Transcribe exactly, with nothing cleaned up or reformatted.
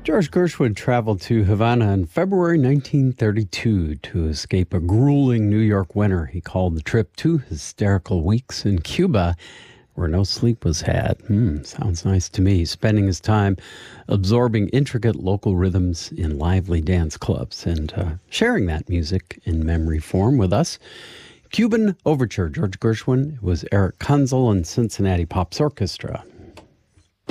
George Gershwin traveled to Havana in February nineteen thirty-two to escape a grueling New York winter. He called the trip two hysterical weeks in Cuba, where no sleep was had. Hmm, sounds nice to me. Spending his time absorbing intricate local rhythms in lively dance clubs and uh, sharing that music in memory form with us. Cuban Overture, George Gershwin, was Eric Kunzel and Cincinnati Pops Orchestra.